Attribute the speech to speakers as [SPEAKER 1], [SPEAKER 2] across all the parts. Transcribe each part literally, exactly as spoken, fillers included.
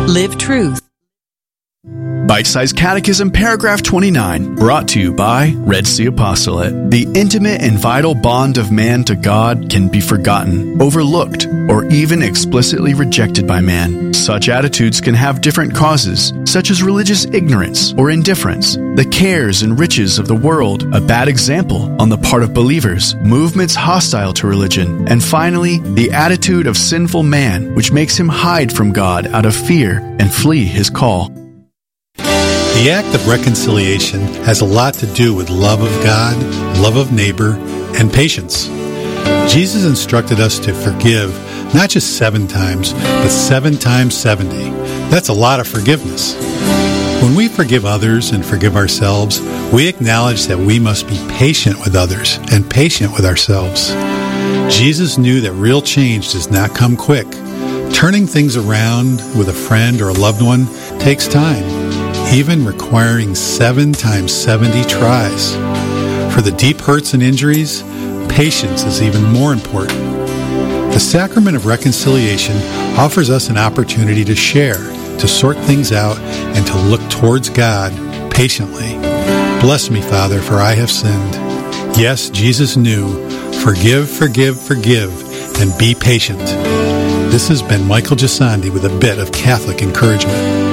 [SPEAKER 1] Live truth.
[SPEAKER 2] Bite-Sized Catechism, paragraph twenty-nine, brought to you by Red Sea Apostolate. The intimate and vital bond of man to God can be forgotten, overlooked, or even explicitly rejected by man. Such attitudes can have different causes, such as religious ignorance or indifference, the cares and riches of the world, a bad example on the part of believers, movements hostile to religion, and finally, the attitude of sinful man, which makes him hide from God out of fear and flee his call.
[SPEAKER 3] The act of reconciliation has a lot to do with love of God, love of neighbor, and patience. Jesus instructed us to forgive not just seven times, but seven times seventy. That's a lot of forgiveness. When we forgive others and forgive ourselves, we acknowledge that we must be patient with others and patient with ourselves. Jesus knew that real change does not come quick. Turning things around with a friend or a loved one takes time, even requiring seven times seventy tries. For the deep hurts and injuries, patience is even more important. The sacrament of reconciliation offers us an opportunity to share, to sort things out, and to look towards God patiently. Bless me, Father, for I have sinned. Yes, Jesus knew, forgive, forgive, forgive, and be patient. This has been Michael Gisandi with a bit of Catholic encouragement.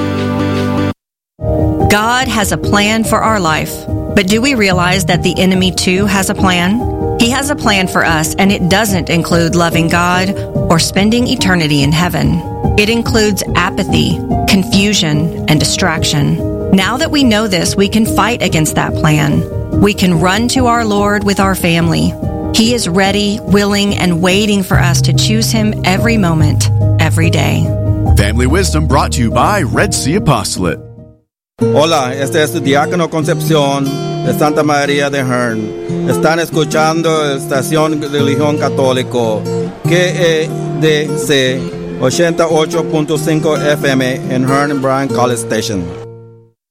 [SPEAKER 4] God has a plan for our life, but do we realize that the enemy too has a plan? He has a plan for us, and it doesn't include loving God or spending eternity in heaven. It includes apathy, confusion, and distraction. Now that we know this, we can fight against that plan. We can run to our Lord with our family. He is ready, willing, and waiting for us to choose Him every moment, every day.
[SPEAKER 2] Family Wisdom brought to you by Red Sea Apostolate.
[SPEAKER 5] Hola, este es Diácono Concepción de Santa María de Hearn. Están escuchando la estación de Religión Católico K E D C ochenta y ocho punto cinco F M en Hearn Bryan College Station.